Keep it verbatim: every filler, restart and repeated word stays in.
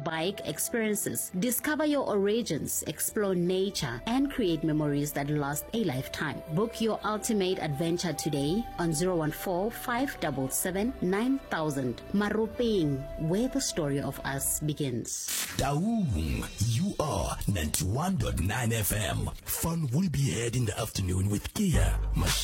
bike experiences. Discover your origins, explore nature, and create memories that last a lifetime. Book your ultimate adventure today on zero one four, five seven seven, nine thousand. Maropeng, where the story of us begins. Taung, you are ninety-one point nine F M. Fun will be had in the afternoon with Kia.